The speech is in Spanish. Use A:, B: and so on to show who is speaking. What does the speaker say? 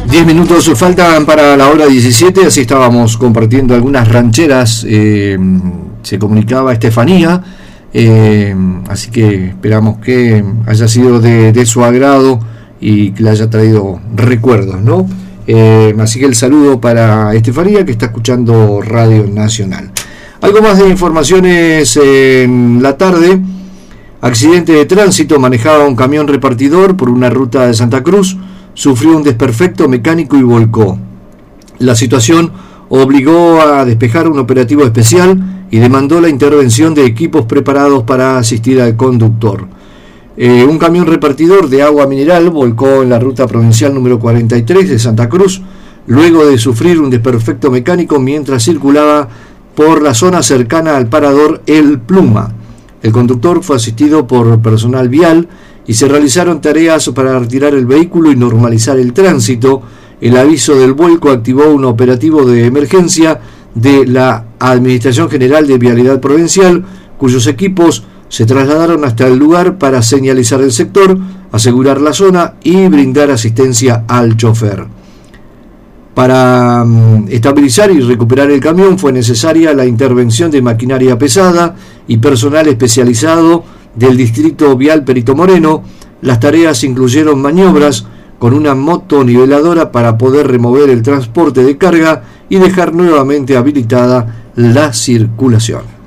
A: 10 minutos faltan para la hora 17, así estábamos compartiendo algunas rancheras. Se comunicaba Estefanía, así que esperamos que haya sido de su agrado y que le haya traído recuerdos, ¿no? Así que el saludo para Estefanía, que está escuchando Radio Nacional. Algo más de informaciones en la tarde. Accidente de tránsito, manejaba un camión repartidor por una ruta de Santa Cruz, sufrió un desperfecto mecánico y volcó. La situación obligó a despejar un operativo especial y demandó la intervención de equipos preparados para asistir al conductor. Un camión repartidor de agua mineral volcó en la ruta provincial número 43 de Santa Cruz, luego de sufrir un desperfecto mecánico mientras circulaba por la zona cercana al parador El Pluma. El conductor fue asistido por personal vial y se realizaron tareas para retirar el vehículo y normalizar el tránsito. El aviso del vuelco activó un operativo de emergencia de la Administración General de Vialidad Provincial, cuyos equipos se trasladaron hasta el lugar para señalizar el sector, asegurar la zona y brindar asistencia al chofer. Para estabilizar y recuperar el camión fue necesaria la intervención de maquinaria pesada y personal especializado del Distrito Vial Perito Moreno. Las tareas incluyeron maniobras con una motoniveladora para poder remover el transporte de carga y dejar nuevamente habilitada la circulación.